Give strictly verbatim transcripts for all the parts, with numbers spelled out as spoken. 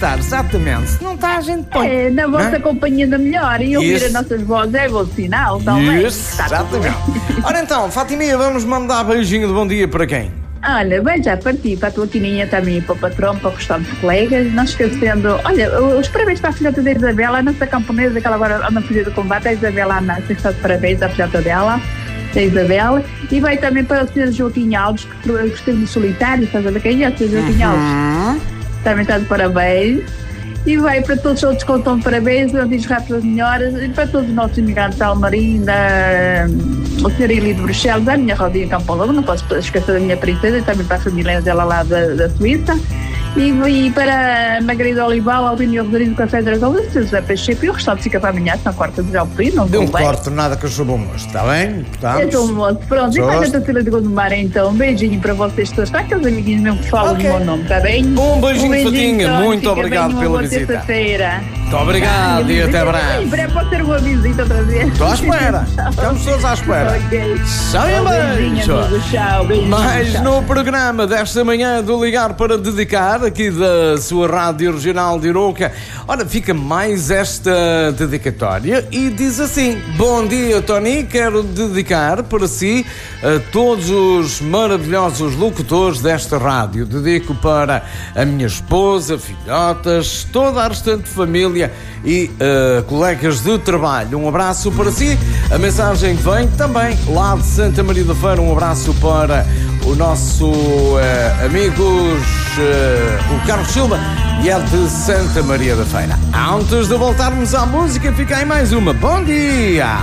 Exatamente, se não está a gente põe. É, na vossa não? companhia da melhor e ouvir Isso. as nossas vozes é bom sinal também. Isso, Está tudo exatamente. bem. Ora então, Fatiminha, vamos mandar beijinho de bom dia para quem? Olha, bem já para ti, para a tua quininha também e para o patrão, para o restante de colegas, não esquecendo, olha, os parabéns para a filhota da Isabela, a nossa camponesa que ela agora anda a fugir do combate, a Isabela Anassa, está de parabéns à filhota dela, da Isabela, e vai também para o senhor Joaquim Alves, que esteve no solitário, estás a ver quem é o senhor Joaquim Alves? Também está de parabéns. E vai para todos os outros que estão de parabéns, eu digo rápido as melhoras, e para todos os nossos imigrantes da Almarinda, o senhor Eli de Bruxelas, a minha Rodinha Campo Lobo, não posso esquecer da minha princesa, e também para a família dela lá da, da Suíça. E, e para a Margarida Olival, Albino Rodrigues do Café Dragão, o senhor José Peixeiro, e o restante fica para amanhã, se não corta de já o pedido, não De um vou bem. corte, nada que eu sou bom moço, está bem? Portanto, Eu sou um moço, pronto, e Gosto. para a Tacila de Gondomar então, um beijinho para vocês todos, para aqueles amiguinhos mesmo que falam Ok. do meu nome, está bem? Um beijinho, Fatinha, Tony, muito fica obrigado bem, uma pela boa visita. terça-feira. Muito obrigado Ah, e até breve. Em breve pode ter uma visita outra vez. Estou à espera, estamos todos à espera. Ok. Sai Um beijinho, beijo. amigo, tchau, beijinho, Mais tchau. no programa desta manhã do Ligar para Dedicar, aqui da sua Rádio Regional de Iroca. Ora, fica mais esta dedicatória e diz assim: bom dia, Tony, quero dedicar para si a todos os maravilhosos locutores desta rádio. Dedico para a minha esposa, filhotas, toda a restante família e uh, colegas de trabalho. Um abraço para si. A mensagem que vem também lá de Santa Maria da Feira. Um abraço para o nosso uh, amigos uh, o Carlos Silva e é de Santa Maria da Feira. Antes de voltarmos à música, fica aí mais uma. Bom dia!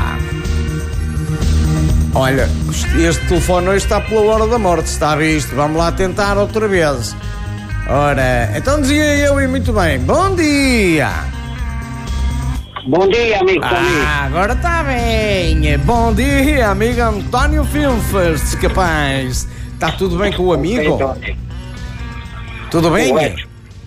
Olha, este telefone hoje está pela hora da morte, está visto. Vamos lá tentar outra vez. Ora, então dizia eu e muito bem. Bom dia! Bom dia, amigo Tony. Ah, agora está bem. Bom dia, amigo António Filfas, capaz. Está tudo bem com o amigo? Ok, Tony. Tudo bem? Correto.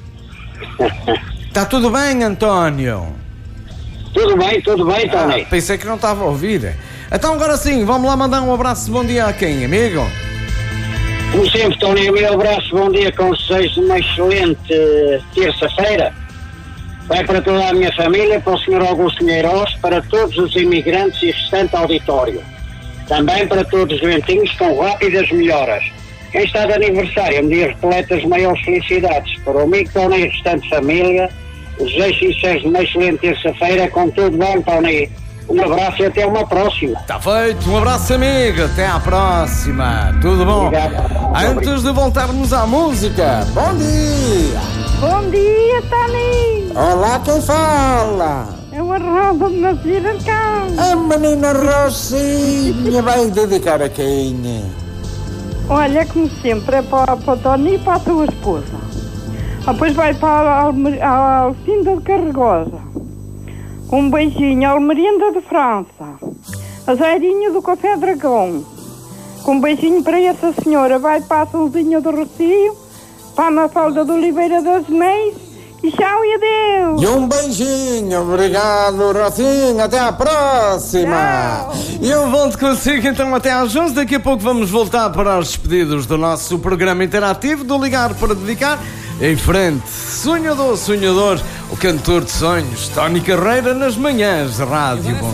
Está tudo bem, António? Tudo bem, tudo bem, Ah, Tony. pensei que não estava a ouvir. Então agora sim, vamos lá mandar um abraço de bom dia a quem, amigo? Como sempre, Tony, o meu abraço, bom dia, com vocês, uma excelente eh, terça-feira. Vai para toda a minha família, para o senhor Augusto Milheiros, para todos os imigrantes e restante auditório. Também para todos os doentinhos com rápidas melhoras. Quem está de aniversário, me diz repleta as maiores felicidades. Para o amigo Tony e a restante família, desejo sinceros de uma excelente terça-feira, com tudo bom, Tony. Um abraço e até uma próxima. Está feito, um abraço, amigo. Até à próxima. Tudo bom? Obrigado. Antes de voltarmos à música, bom dia! Bom dia, Tony! Olá, quem fala? É uma roda de nascer de cá. A menina Rosinha vai dedicar a quem? Olha, como sempre, é para, para o Tony e para a sua esposa. Depois vai para a Almer- a Alcinda de Carregosa. Um beijinho à Almerinda de França. A Zairinha do Café Dragão. Com um beijinho para essa senhora. Vai para a Sãozinha do Rocio. Para a Mafalda de Oliveira das Meias. E tchau e adeus. E um beijinho, obrigado, Rosinha, até à próxima! E eu volto consigo então até às onze, daqui a pouco vamos voltar para os despedidos do nosso programa interativo do Ligar para Dedicar. Em frente, sonhador, sonhador, o cantor de sonhos, Tony Carreira nas manhãs de rádio. Bom